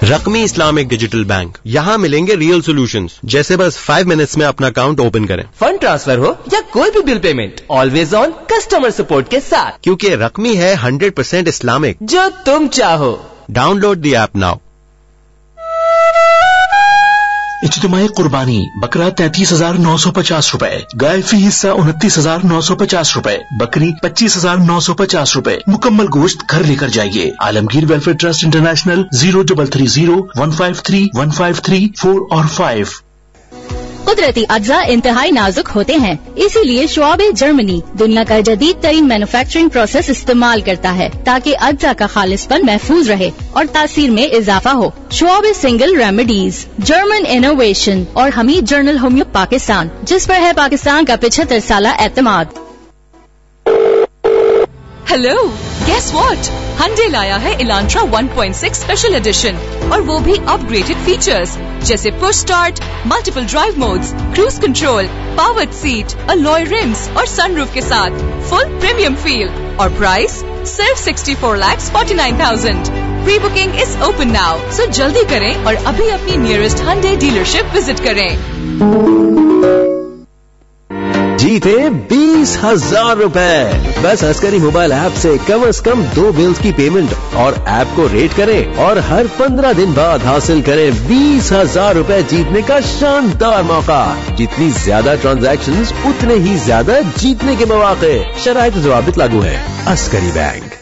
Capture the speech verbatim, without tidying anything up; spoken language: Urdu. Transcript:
رقمی اسلامک ڈیجیٹل بینک، یہاں ملیں گے ریئل سولوشنز، جیسے بس فائیو منٹس میں اپنا اکاؤنٹ اوپن کریں، فنڈ ٹرانسفر ہو یا کوئی بھی bill payment, always on customer support کے ساتھ، کیونکہ رقمی ہے ہنڈریڈ پرسینٹ اسلامک۔ جو تم چاہو۔ Down load the app now. اجتماعی قربانی بکرا تینتیس ہزار نو سو پچاس روپے، گائے فی حصہ انتیس ہزار نو سو پچاس روپے، بکری پچیس ہزار نو سو پچاس روپے۔ مکمل گوشت گھر لے کر جائیے۔ عالمگیر welfare trust international, zero double three zero one five three one five three four اور فائیو۔ قدرتی اجزاء انتہائی نازک ہوتے ہیں، اسی لیے شعاب جرمنی دنیا کا جدید ترین مینوفیکچرنگ پروسیس استعمال کرتا ہے تاکہ اجزاء کا خالص پن محفوظ رہے اور تاثیر میں اضافہ ہو۔ Shoaib single remedies, German innovation اور حمید جرنل ہومیو پاکستان، جس پر ہے پاکستان کا پچہتر سالہ اعتماد۔ Hello, guess what? ہنڈے لایا ہے الانٹرا one point six special edition, اور وہ بھی اپ گریڈڈ فیچرز جیسے push start, multiple drive modes, cruise control, powered set, الوئے رمز اور سن روف کے ساتھ فل پریمیم فیل، اور پرائس صرف sixty four lakh forty nine thousand. Pre booking is open now, سو جلدی کریں اور ابھی اپنی نیئرسٹ ہنڈے ڈیلرشپ وزٹ کریں۔ جیتے بیس ہزار روپے، بس عسکری موبائل ایپ سے کم از کم دو بلز کی پیمنٹ اور ایپ کو ریٹ کریں اور ہر پندرہ دن بعد حاصل کریں بیس ہزار روپے جیتنے کا شاندار موقع۔ جتنی زیادہ ٹرانزیکشنز اتنے ہی زیادہ جیتنے کے مواقع، شرائط و ضوابط لاگو ہیں۔ عسکری بینک۔